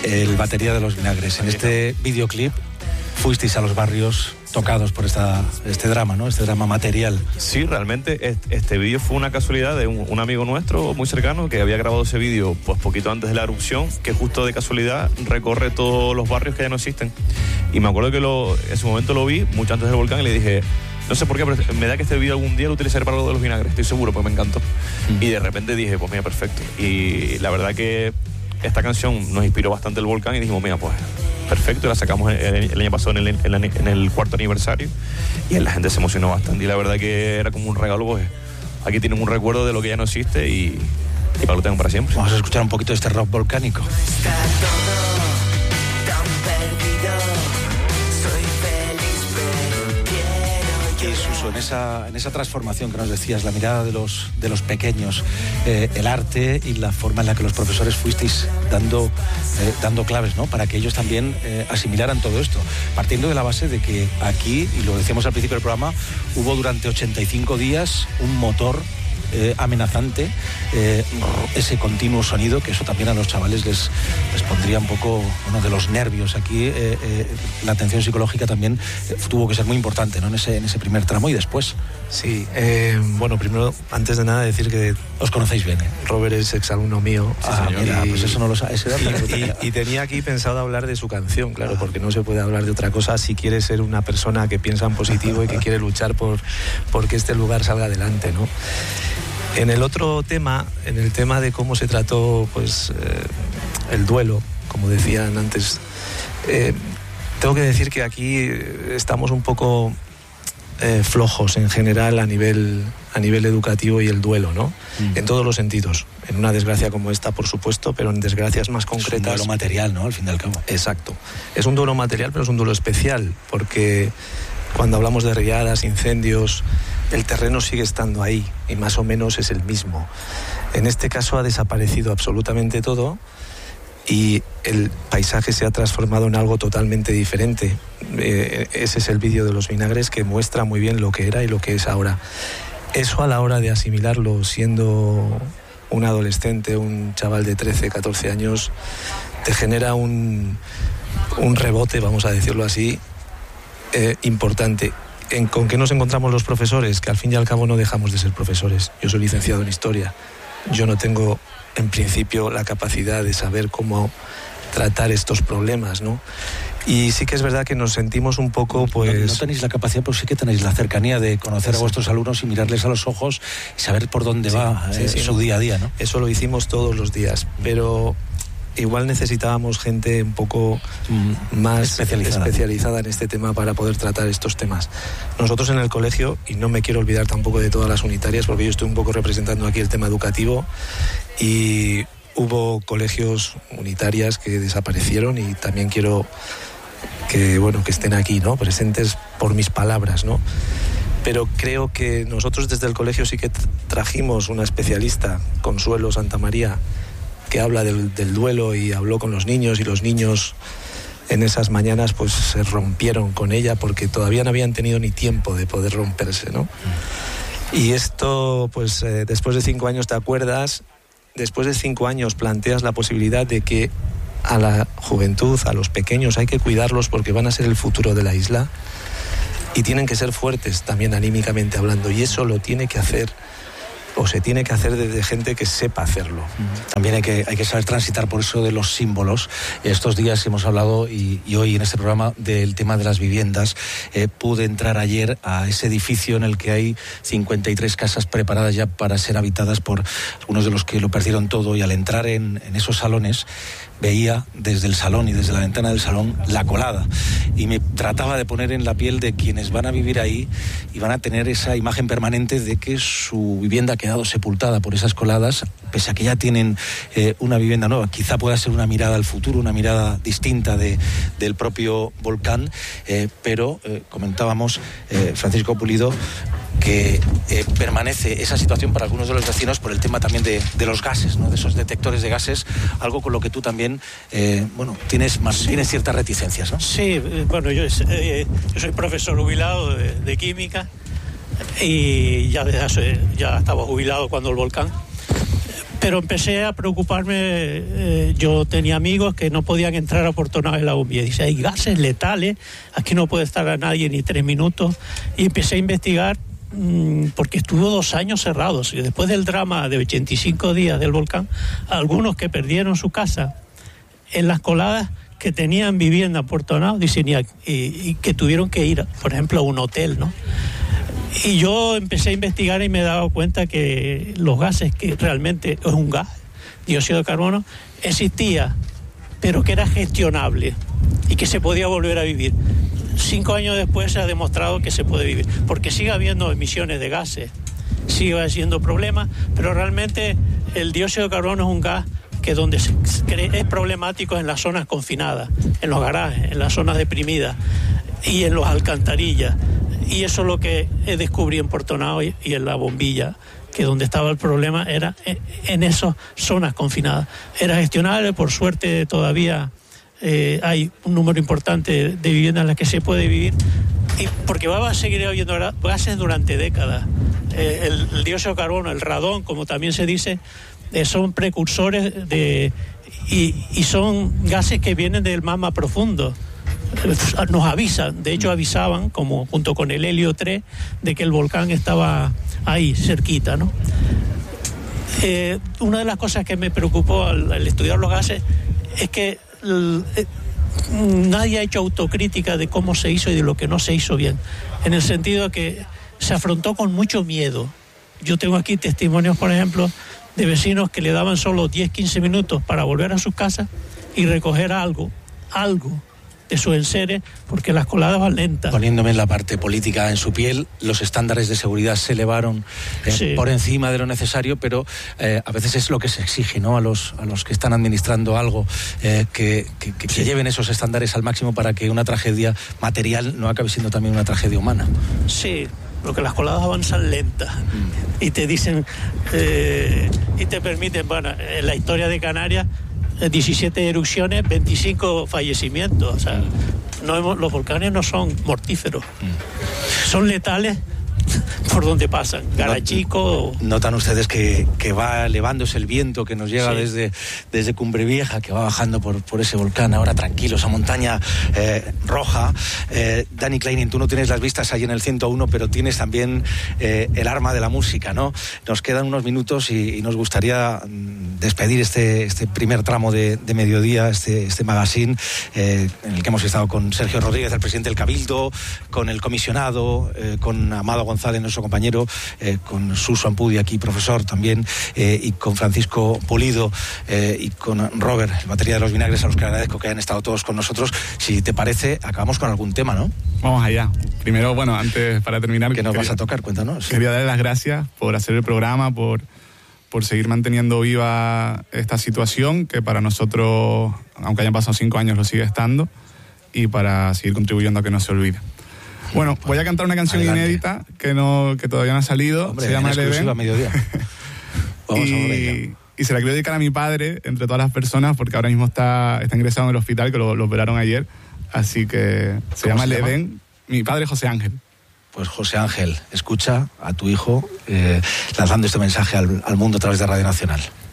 el batería de Los Vinagres. En este videoclip fuisteis a los barrios tocados por este drama, ¿no? Este drama material. Sí, realmente este vídeo fue una casualidad de un amigo nuestro muy cercano que había grabado ese vídeo pues poquito antes de la erupción, que justo de casualidad recorre todos los barrios que ya no existen. Y me acuerdo que en ese momento lo vi mucho antes del volcán y le dije, no sé por qué, pero me da que este vídeo algún día lo utilizaré para lo de Los Vinagres, estoy seguro, porque me encantó. Y de repente dije, pues mira, perfecto. Y la verdad que esta canción nos inspiró bastante el volcán y dijimos, mira, pues perfecto, la sacamos el año pasado en el 4º aniversario y la gente se emocionó bastante y la verdad que era como un regalo, pues aquí tienen un recuerdo de lo que ya no existe y para lo tengo para siempre. Vamos a escuchar un poquito de este rock volcánico. En esa transformación que nos decías, la mirada de los pequeños, el arte y la forma en la que los profesores fuisteis dando claves, ¿no? Para que ellos también asimilaran todo esto, partiendo de la base de que aquí, y lo decíamos al principio del programa, hubo durante 85 días un motor amenazante, ese continuo sonido, que eso también a los chavales les pondría un poco de los nervios. Aquí la atención psicológica también tuvo que ser muy importante, ¿no? en ese primer tramo y después. Sí, bueno, primero, antes de nada, decir que os conocéis bien, ¿eh? Robert es exalumno mío. Mira, pues eso no lo sabe. Y tenía aquí pensado hablar de su canción, claro, porque no se puede hablar de otra cosa si quiere ser una persona que piensa en positivo y que quiere luchar por que este lugar salga adelante, ¿no? En el otro tema, en el tema de cómo se trató pues el duelo, como decían antes, tengo que decir que aquí estamos un poco flojos en general a nivel educativo y el duelo, ¿no? En todos los sentidos. En una desgracia como esta, por supuesto, pero en desgracias más concretas. Es un duelo material, ¿no? Al fin y al cabo. Exacto. Es un duelo material, pero es un duelo especial, porque cuando hablamos de riadas, incendios, el terreno sigue estando ahí y más o menos es el mismo. En este caso ha desaparecido absolutamente todo y el paisaje se ha transformado en algo totalmente diferente. Ese es el vídeo de Los Vinagres que muestra muy bien lo que era y lo que es ahora. Eso a la hora de asimilarlo, siendo un adolescente, un chaval de 13, 14 años, te genera un rebote, vamos a decirlo así, importante. ¿Con qué nos encontramos los profesores? Que al fin y al cabo no dejamos de ser profesores. Yo soy licenciado en Historia. Yo no tengo, en principio, la capacidad de saber cómo tratar estos problemas, ¿no? Y sí que es verdad que nos sentimos un poco, pues... No tenéis la capacidad, pero sí que tenéis la cercanía de conocer a vuestros alumnos y mirarles a los ojos y saber por dónde va su día a día, ¿no? Eso lo hicimos todos los días, pero igual necesitábamos gente un poco más especializada en este tema para poder tratar estos temas. Nosotros en el colegio, y no me quiero olvidar tampoco de todas las unitarias, porque yo estoy un poco representando aquí el tema educativo, y hubo colegios unitarias que desaparecieron y también quiero que estén aquí, ¿no? Presentes por mis palabras, ¿no? Pero creo que nosotros desde el colegio sí que trajimos una especialista, Consuelo Santamaría, que habla del duelo y habló con los niños, y los niños en esas mañanas pues se rompieron con ella porque todavía no habían tenido ni tiempo de poder romperse, ¿no? Y esto, pues después de 5 años te acuerdas, después de 5 años planteas la posibilidad de que a la juventud, a los pequeños, hay que cuidarlos porque van a ser el futuro de la isla y tienen que ser fuertes también anímicamente hablando, y eso lo tiene que hacer, o se tiene que hacer desde gente que sepa hacerlo. También hay que saber transitar por eso de los símbolos. Estos días hemos hablado y hoy en este programa del tema de las viviendas. Pude entrar ayer a ese edificio en el que hay 53 casas preparadas ya para ser habitadas por algunos de los que lo perdieron todo, y al entrar en esos salones veía desde el salón y desde la ventana del salón la colada, y me trataba de poner en la piel de quienes van a vivir ahí y van a tener esa imagen permanente de que su vivienda ha quedado sepultada por esas coladas, pese a que ya tienen una vivienda nueva. Quizá pueda ser una mirada al futuro, una mirada distinta del propio volcán, pero comentábamos, Francisco Pulido, que permanece esa situación para algunos de los vecinos por el tema también de los gases, ¿no? De esos detectores de gases, algo con lo que tú también tienes ciertas reticencias, ¿no? Sí, bueno, yo soy profesor jubilado de química y ya estaba jubilado cuando el volcán, Pero empecé a preocuparme. Yo tenía amigos que no podían entrar a Portonao en la bombilla. Dice, hay gases letales, aquí no puede estar a nadie ni 3 minutos. Y empecé a investigar, porque estuvo 2 años cerrados. Y después del drama de 85 días del volcán, algunos que perdieron su casa en las coladas, que tenían vivienda en Portonao, dicen, y que tuvieron que ir, por ejemplo, a un hotel, ¿no? Y yo empecé a investigar y me he dado cuenta que los gases, que realmente es un gas, dióxido de carbono, existía, pero que era gestionable y que se podía volver a vivir. 5 años después se ha demostrado que se puede vivir, porque sigue habiendo emisiones de gases, sigue habiendo problemas, pero realmente el dióxido de carbono es un gas que donde es problemático en las zonas confinadas, en los garajes, en las zonas deprimidas y en las alcantarillas. Y eso es lo que descubrí en Portonao y en la bombilla, que donde estaba el problema era en esas zonas confinadas. Era gestionable, por suerte todavía hay un número importante de viviendas en las que se puede vivir, y porque va a seguir habiendo gases durante décadas. El dióxido de carbono, el radón, como también se dice, son precursores y son gases que vienen del magma profundo. Nos avisan, de hecho avisaban, como junto con el helio 3, de que el volcán estaba ahí, cerquita, ¿no? Una de las cosas que me preocupó al estudiar los gases es que nadie ha hecho autocrítica de cómo se hizo y de lo que no se hizo bien, en el sentido de que se afrontó con mucho miedo. Yo tengo aquí testimonios, por ejemplo, de vecinos que le daban solo 10-15 minutos para volver a sus casas y recoger algo de sus enseres, porque las coladas van lentas. Poniéndome en la parte política en su piel, los estándares de seguridad se elevaron por encima de lo necesario, pero a veces es lo que se exige, ¿no? A los que están administrando algo, que lleven esos estándares al máximo para que una tragedia material no acabe siendo también una tragedia humana. Sí, porque las coladas avanzan lentas y te dicen y te permiten, bueno, en la historia de Canarias, 17 erupciones, 25 fallecimientos. O sea, los volcanes no son mortíferos, son letales por donde pasan. Garachico. Notan ustedes que va elevándose el viento que nos llega desde Cumbre Vieja, que va bajando por ese volcán, ahora tranquilo, esa montaña roja. Dani Kleinin, tú no tienes las vistas ahí en el 101, pero tienes también el arma de la música, ¿no? Nos quedan unos minutos y nos gustaría despedir este primer tramo de mediodía, este magazine, en el que hemos estado con Sergio Rodríguez, el presidente del Cabildo, con el comisionado, con Amado González, nuestro compañero, con Suso Ampudi, aquí profesor también, y con Francisco Pulido, y con Robert, el batería de los Vinagres, a los que agradezco que hayan estado todos con nosotros. Si te parece, acabamos con algún tema, ¿no? Vamos allá. Primero, bueno, antes, para terminar... ¿Qué nos vas a tocar? Cuéntanos. Quería darle las gracias por hacer el programa, por seguir manteniendo viva esta situación, que para nosotros, aunque hayan pasado 5 años, lo sigue estando, y para seguir contribuyendo a que no se olvide. Bueno, voy a cantar una canción inédita que todavía no ha salido. Hombre, se llama El Edén. A mediodía. Y se la quiero dedicar a mi padre, entre todas las personas, porque ahora mismo está ingresado en el hospital, que lo operaron ayer. Así que se llama El Edén. Mi padre, José Ángel. Pues José Ángel, escucha a tu hijo lanzando este mensaje al mundo a través de Radio Nacional.